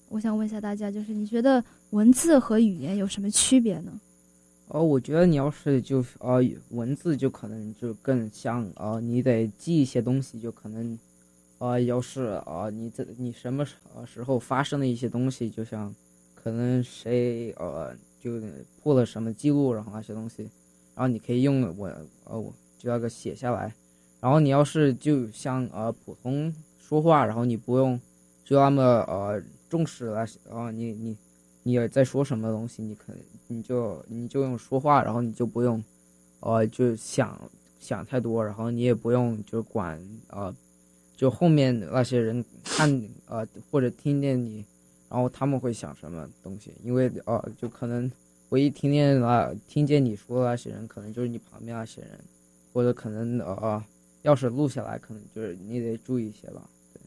我想问一下大家，就是你觉得文字和语言有什么区别呢？ 哦，我觉得你要是就呃文字就可能就更像呃你得记一些东西，就可能呃要是呃你这你什么时候发生的一些东西，就像可能谁呃就破了什么记录，然后那些东西，然后你可以用我呃我就那个写下来。然后你要是就像呃普通说话，然后你不用就那么呃重视了啊、呃，你你你也在说什么东西，你可你就你就用说话，然后你就不用呃就想想太多，然后你也不用就管呃就后面那些人看呃或者听见你，然后他们会想什么东西，因为呃就可能唯一听见了听见你说的那些人，可能就是你旁边那些人，或者可能呃。要是录下来，可能就是你得注意一些吧。对。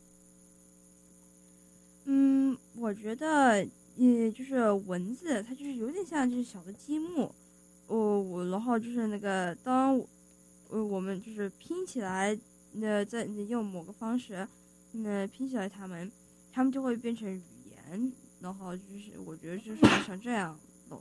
嗯，我觉得，也就是文字，它就是有点像就是小的积木，哦，我然后就是那个当，呃，我们就是拼起来，那在用某个方式，那拼起来它们，它们就会变成语言，然后就是我觉得就是像这样弄。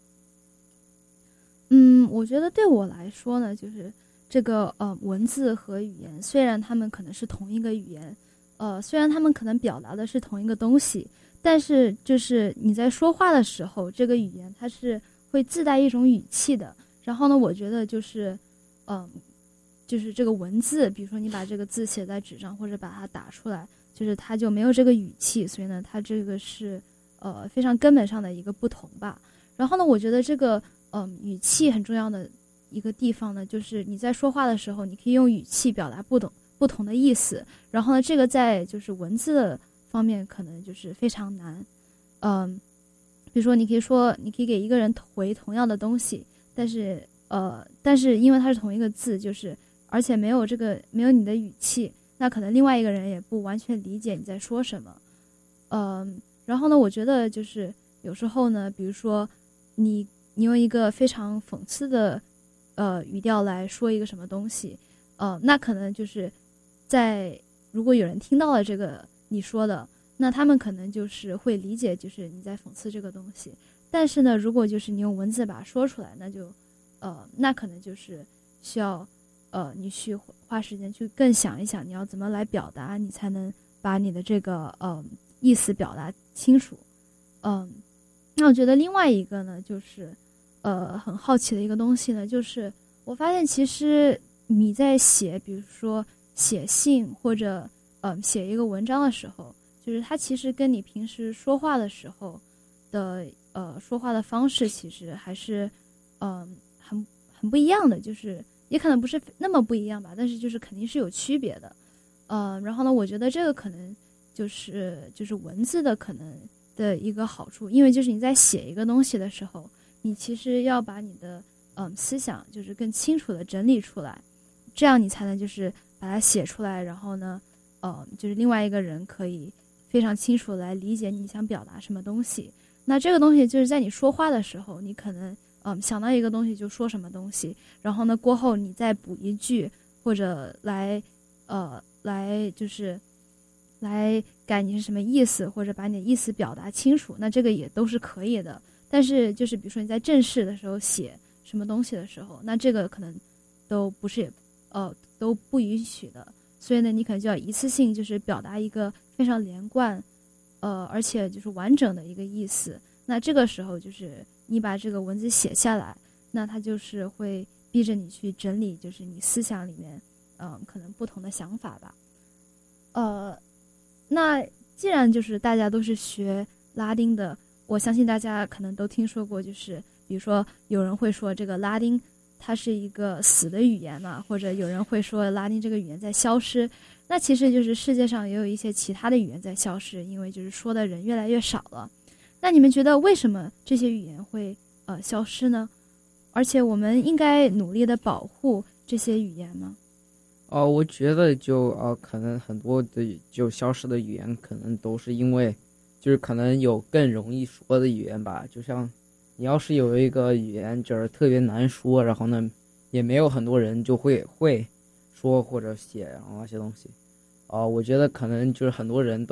嗯，我觉得对我来说呢，就是。这个呃文字和语言虽然他们可能是同一个语言，呃虽然他们可能表达的是同一个东西，但是就是你在说话的时候，这个语言它是会自带一种语气的。然后呢，我觉得就是嗯、呃，就是这个文字，比如说你把这个字写在纸上或者把它打出来，就是它就没有这个语气，所以呢，它这个是呃非常根本上的一个不同吧。然后呢，我觉得这个嗯、呃、语气很重要的。一个地方呢，就是你在说话的时候，你可以用语气表达不同不同的意思。然后呢，这个在就是文字的方面可能就是非常难。嗯，比如说你可以说，你可以给一个人回同样的东西，但是呃，但是因为它是同一个字，就是而且没有这个没有你的语气，那可能另外一个人也不完全理解你在说什么。嗯，然后呢，我觉得就是有时候呢，比如说你你用一个非常讽刺的。呃，语调来说一个什么东西，呃，那可能就是在如果有人听到了这个你说的，那他们可能就是会理解，就是你在讽刺这个东西。但是呢，如果就是你用文字把它说出来，那就呃，那可能就是需要呃，你去花时间去更想一想，你要怎么来表达，你才能把你的这个呃意思表达清楚。嗯、呃，那我觉得另外一个呢，就是。呃，很好奇的一个东西呢，就是我发现其实你在写，比如说写信或者呃写一个文章的时候，就是它其实跟你平时说话的时候的呃说话的方式，其实还是嗯、呃、很很不一样的，就是也可能不是那么不一样吧，但是就是肯定是有区别的。呃，然后呢，我觉得这个可能就是就是文字的可能的一个好处，因为就是你在写一个东西的时候。你其实要把你的嗯思想就是更清楚的整理出来，这样你才能就是把它写出来，然后呢，呃，就是另外一个人可以非常清楚来理解你想表达什么东西。那这个东西就是在你说话的时候，你可能嗯想到一个东西就说什么东西，然后呢过后你再补一句或者来呃来就是来改你是什么意思，或者把你的意思表达清楚，那这个也都是可以的。但是就是比如说你在正式的时候写什么东西的时候，那这个可能都不是呃都不允许的，所以呢你可能就要一次性就是表达一个非常连贯呃而且就是完整的一个意思。那这个时候就是你把这个文字写下来，那它就是会逼着你去整理就是你思想里面嗯、呃、可能不同的想法吧。呃那既然就是大家都是学拉丁的，我相信大家可能都听说过，就是比如说有人会说这个拉丁它是一个死的语言嘛，或者有人会说拉丁这个语言在消失。那其实就是世界上也有一些其他的语言在消失，因为就是说的人越来越少了。那你们觉得为什么这些语言会呃消失呢？而且我们应该努力的保护这些语言吗？ 哦，我觉得就呃可能很多的就消失的语言可能都是因为就是可能有更容易说的语言吧，就像你要是有一个语言就是特别难说，然后呢也没有很多人就会会说或者写然后那些东西，啊、呃，我觉得可能就是很多人都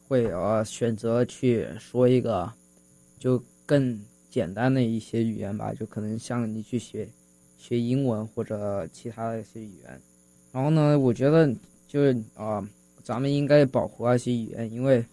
会呃选择去说一个就更简单的一些语言吧，就可能像你去学学英文或者其他的一些语言。然后呢，我觉得就是啊、呃，咱们应该保护那些语言，因为